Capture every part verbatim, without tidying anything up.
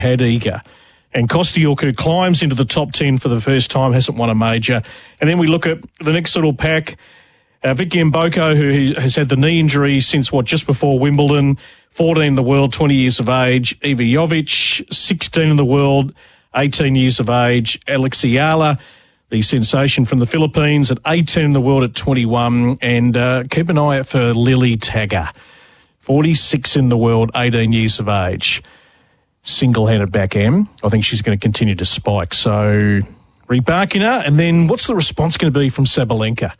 had Eager. And Kostiuk, who climbs into the top ten for the first time, hasn't won a major. And then we look at the next little pack. Uh, Vicky Mboko, who has had the knee injury since, what, just before Wimbledon, fourteen in the world, twenty years of age. Iva Jovic, sixteen in the world, eighteen years of age. Alexiala, the sensation from the Philippines, at eighteen in the world at twenty-one. And uh, keep an eye out for Lily Tagger, forty-six in the world, eighteen years of age. Single-handed backhand. I think she's going to continue to spike. So, Rybakina, and then what's the response going to be from Sabalenka?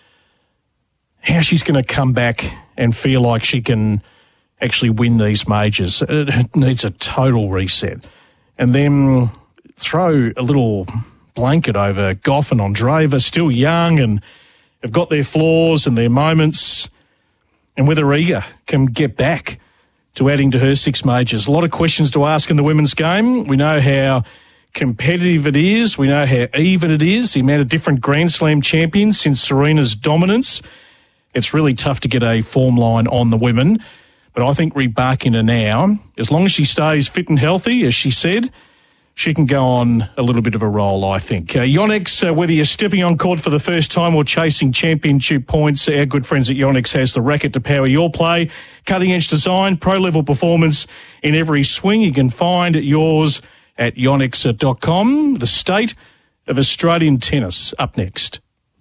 How she's going to come back and feel like she can actually win these majors. It needs a total reset. And then throw a little blanket over Goff and Andreeva, still young and have got their flaws and their moments, and whether Iga can get back to adding to her six majors. A lot of questions to ask in the women's game. We know how competitive it is. We know how even it is. The amount of different Grand Slam champions since Serena's dominance. It's really tough to get a form line on the women. But I think Rybakina now, as long as she stays fit and healthy, as she said, she can go on a little bit of a roll, I think. Uh, Yonex, uh, whether you're stepping on court for the first time or chasing championship points, our good friends at Yonex has the racket to power your play. Cutting-edge design, pro-level performance in every swing. You can find yours at yonex dot com. The state of Australian tennis up next.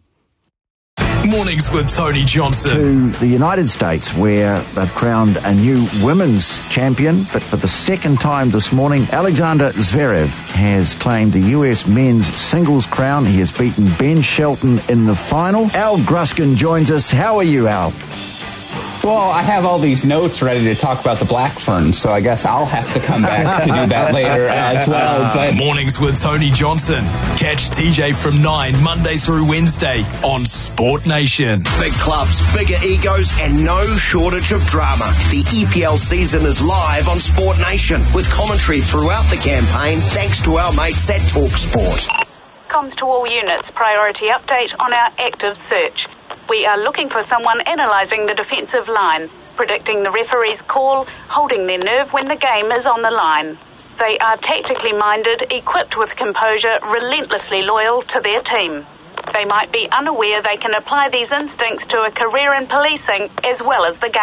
Mornings with Tony Johnson. To the United States, where they've crowned a new women's champion, but for the second time this morning, Alexander Zverev has claimed the U S men's singles crown. He has beaten Ben Shelton in the final. Al Gruskin joins us. How are you, Al? Well, I have all these notes ready to talk about the Black Ferns, so I guess I'll have to come back to do that later as well. But Mornings with Tony Johnson. Catch T J from nine, Monday through Wednesday on Sport Nation. Big clubs, bigger egos, and no shortage of drama. The E P L season is live on Sport Nation with commentary throughout the campaign, thanks to our mates at TalkSport. Comms to all units. Priority update on our active search. We are looking for someone analysing the defensive line, predicting the referee's call, holding their nerve when the game is on the line. They are tactically minded, equipped with composure, relentlessly loyal to their team. They might be unaware they can apply these instincts to a career in policing as well as the game.